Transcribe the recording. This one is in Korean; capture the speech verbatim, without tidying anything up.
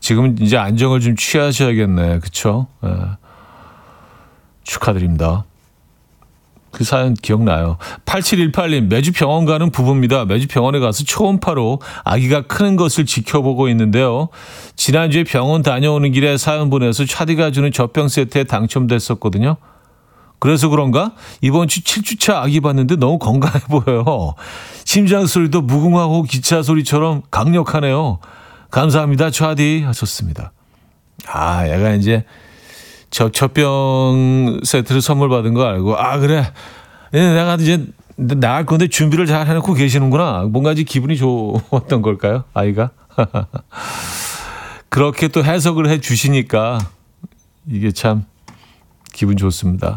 지금 이제 안정을 좀 취하셔야겠네. 그쵸? 예. 축하드립니다. 그 사연 기억나요. 팔칠일팔 님 매주 병원 가는 부부입니다. 매주 병원에 가서 초음파로 아기가 크는 것을 지켜보고 있는데요. 지난주에 병원 다녀오는 길에 사연 보내서 차디가 주는 젖병 세트에 당첨됐었거든요. 그래서 그런가? 이번 주 칠 주차 아기 봤는데 너무 건강해 보여요. 심장 소리도 무궁화호 기차 소리처럼 강력하네요. 감사합니다. 차디 하셨습니다. 아, 얘가 이제 저 젖병 세트를 선물 받은 거 알고 아 그래 내가 이제 나갈 건데 준비를 잘 해놓고 계시는구나. 뭔가 이제 기분이 좋았던 걸까요? 아이가 그렇게 또 해석을 해 주시니까 이게 참 기분 좋습니다.